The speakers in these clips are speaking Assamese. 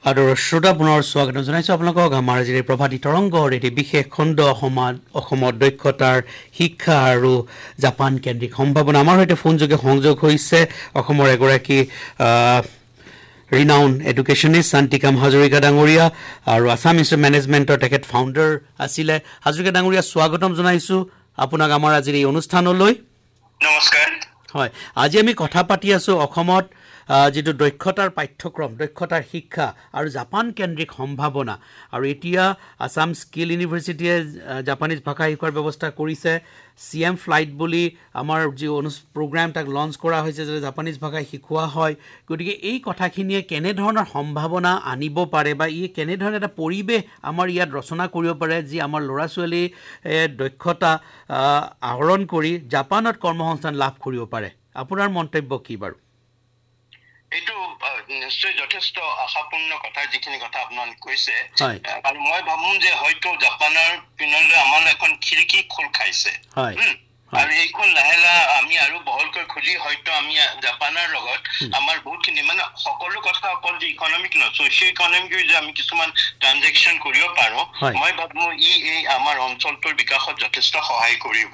আৰু শ্ৰোতা পুনৰ স্বাগতম জনাইছোঁ আপোনালোকক আমাৰ আজিৰ প্ৰভাতী তৰংগৰ এটি বিশেষ খণ্ড অসমত দক্ষতাৰ শিক্ষা আৰু জাপান কেন্দ্ৰিক সম্ভাৱনা আমাৰ সৈতে ফোনযোগে সংযোগ হৈছে অসমৰ এগৰাকী ৰিনাউন এডুকেশ্যনিষ্ট শান্তিকাম হাজৰিকা ডাঙৰীয়া আৰু আছাম ইনষ্টিটিউট মেনেজমেণ্টৰ তেখেত ফাউণ্ডাৰ আছিলে হাজৰিকা ডাঙৰীয়া স্বাগতম জনাইছোঁ আপোনাক আমাৰ আজিৰ এই অনুষ্ঠানলৈ নমস্কাৰ হয় আজি আমি কথা পাতি আছোঁ অসমত যেটো দক্ষতাৰ পাঠ্যক্ৰম দক্ষতাৰ শিক্ষা আৰু জাপান কেন্দ্ৰিক সম্ভাৱনা আৰু এতিয়া আসাম স্কিল ইউনিভাৰ্চিটিয়ে জাপানীজ ভাষা শিক্ষাৰ ব্যৱস্থা কৰিছে সিএম ফ্লাইট বুলি আমাৰ যে প্ৰগ্ৰাম তাক লঞ্চ কৰা হৈছে যে জাপানীজ ভাষা শিকোৱা হয় গতিকে এই কথাখিনিয়ে কেনে ধৰণৰ সম্ভাৱনা আনিব পাৰে বা ই কেনে ধৰণৰ এটা পৰিৱেশ আমাৰ ইয়াত ৰচনা কৰিব পাৰে যি আমাৰ ল'ৰা ছোৱালী দক্ষতা আহৰণ কৰি জাপানত কৰ্মসংস্থান লাভ কৰিব পাৰে আপোনাৰ মন্তব্য কি বাৰু এইটো নিশ্চয় যথেষ্ট আশাপূৰ্ণ কথা যিখিনি কথা আপোনালোকে কৈছে আৰু মই ভাবোঁ যে হয়তো জাপানৰ পিনলৈ আমাৰ এখন খিৰিকী খোল খাইছে আৰু এইখন লাহে লাহে আমি আৰু বহলকৈ খুলি হয়তো আমি জাপানৰ লগত আমাৰ বহুতখিনি মানে সকলো কথা অকল যে ইকনমিক নহয় ছ'চিঅ' ইকনমিক যে আমি কিছুমান ট্ৰানজেকশ্যন কৰিব পাৰোঁ মই ভাবোঁ এই আমাৰ অঞ্চলটোৰ বিকাশত যথেষ্ট সহায় কৰিব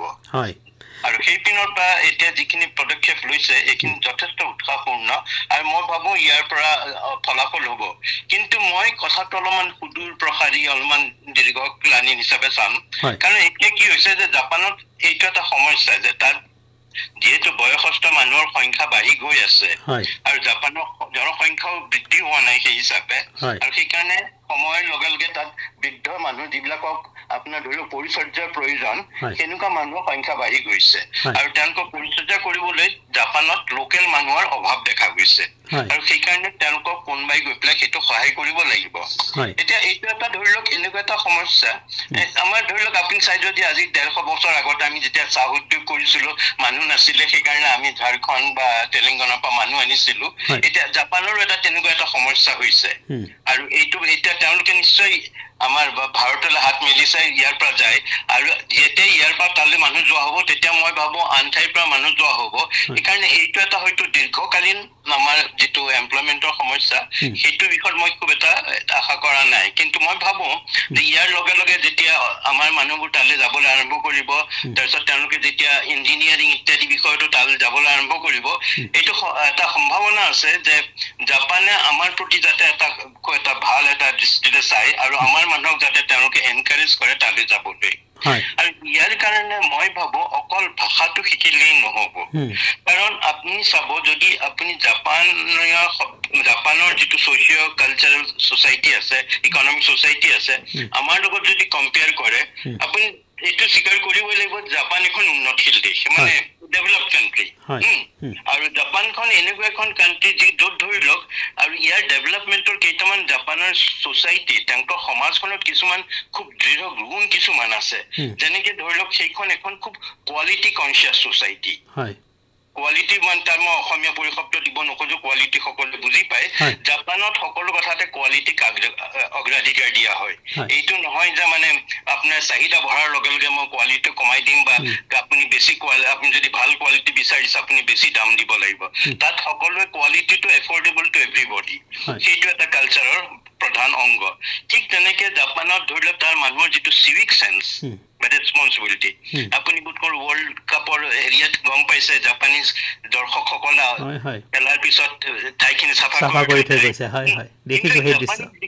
আৰু সেই পিনৰ পৰা এতিয়া যিখিনি পদক্ষেপ লৈছে এইখিনি যথেষ্ট উৎসাহপূৰ্ণ আৰু মই ভাবোঁ ইয়াৰ পৰা ফলাফল হ'ব কিন্তু মই কথাটো অলপমান সুদূৰ প্ৰসাৰী অলপমান দীৰ্ঘকালীন হিচাপে চাম কাৰণ এতিয়া কি হৈছে যে জাপানত এইটো এটা সমস্যা যে তাত যিহেতু বয়সস্থ মানুহৰ সংখ্যা বাঢ়ি গৈ আছে আৰু জাপানৰ জনসংখ্যাও বৃদ্ধি হোৱা নাই সেই হিচাপে আৰু সেইকাৰণে সময়ৰ লগে লগে তাত বৃদ্ধ মানুহ যিবিলাকক আপোনাৰ ধৰি লওক পৰিচৰ্যাৰ প্ৰয়োজন সেনেকুৱা মানুহৰ সংখ্যা বাঢ়ি গৈছে আৰু তেওঁলোকক পৰিচৰ্যা কৰিবলৈ জাপানত লোকেল মানুহৰ অভাৱ দেখা গৈছে আৰু সেইকাৰণে তেওঁলোকক কোনোবাই গৈ পেলাই সেইটো সহায় কৰিব লাগিব এতিয়া এইটো এটা ধৰি লওক এনেকুৱা এটা সমস্যা আমাৰ ধৰি লওক আপুনি চাই যদি আজি 150 বছৰ আগতে আমি যেতিয়া চাহ উদ্যোগ কৰিছিলোঁ মানুহ নাছিলে সেইকাৰণে আমি ঝাৰখণ্ড বা তেলেংগানাৰ পৰা মানুহ আনিছিলোঁ এতিয়া জাপানৰো এটা তেনেকুৱা এটা সমস্যা হৈছে আৰু এইটো এতিয়া তেওঁলোকে নিশ্চয় আমাৰ ভাৰতলৈ হাত মেলিছে ইয়াৰ পৰা যায় আৰু যেতিয়া ইয়াৰ পৰা তালৈ মানুহ যোৱা হ'ব তেতিয়া মই ভাবোঁ আন ঠাইৰ পৰা মানুহ যোৱা হ'ব সেইকাৰণে এইটো এটা হয়তো দীৰ্ঘকালীন আমাৰ যিটো এমপ্লয়মেণ্টৰ সমস্যা সেইটো বিষয়ত মই খুব এটা আশা কৰা নাই কিন্তু মই ভাবোঁ যে ইয়াৰ লগে লগে যেতিয়া আমাৰ মানুহবোৰ তালৈ যাবলৈ আৰম্ভ কৰিব তাৰপিছত তেওঁলোকে যেতিয়া ইঞ্জিনিয়াৰিং ইত্যাদি বিষয়তো তালৈ যাবলৈ আৰম্ভ কৰিব এইটো এটা সম্ভাৱনা আছে যে জাপানে আমাৰ প্ৰতি যাতে এটা ভাল এটা দৃষ্টিৰে চাই আৰু আমাৰ মানুহক যাতে তেওঁলোকে এনকাৰেজ কৰে তালৈ যাবলৈ আৰু ইয়াৰ কাৰণে মই ভাবোঁ অকল ভাষাটো শিকিলেই নহ'ব কাৰণ আপুনি চাব যদি আপুনি জাপানৰ যিটো ছ'চিঅ' কালচাৰেল ছ'চাইটি আছে ইকনমিক ছ'চাইটি আছে আমাৰ লগত যদি কম্পেয়াৰ কৰে আপুনি এইটো স্বীকাৰ কৰিবই লাগিব জাপান এখন উন্নতশীল দেশ মানে ডেভেলপ কাণ্ট্ৰি আৰু জাপানখন এনেকুৱা এখন কাণ্ট্ৰি যি য'ত ধৰি লওক আৰু ইয়াৰ ডেভেলপমেণ্টৰ কেইটামান জাপানৰ ছ'চাইটি তেওঁলোকৰ সমাজখনত কিছুমান খুব দৃঢ় গুণ কিছুমান আছে যেনেকে ধৰি লওক সেইখন এখন খুব কোৱালিটি কনচিয়াছ ছ'চাইটি কোৱালিটি মানে তাৰ মই অসমীয়া পৰিশব্দ দিব নোখোজো কোৱালিটি সকলোৱে বুজি পায় জাপানত সকলো কথাতে কোৱালিটিক অগ্ৰাধিকাৰ দিয়া হয় এইটো নহয় যে মানে আপোনাৰ চাহিদা বঢ়াৰ লগে লগে মই কোৱালিটি কমাই দিম বা আপুনি বেছি আপুনি যদি ভাল কোৱালিটি বিচাৰিছে আপুনি বেছি দাম দিব লাগিব তাত সকলোৱে কোৱালিটিটো এফৰ্ডেবল টু এভৰিবডি সেইটো এটা কালচাৰৰ প্ৰধান অংগ ঠিক তেনেকে জাপানত ধৰি লওক তাৰ মানুহৰ যিটো চিভিক চেন্স বা ৰেছপন্সিবিলিটি আপুনি বোধকৰো ৱৰ্ল্ড কাপৰ হেৰিয়াত গম পাইছে জাপানীজ দৰ্শকসকলে খেলাৰ পিছত ঠাইখিনি চাফা কৰি থৈ গৈছে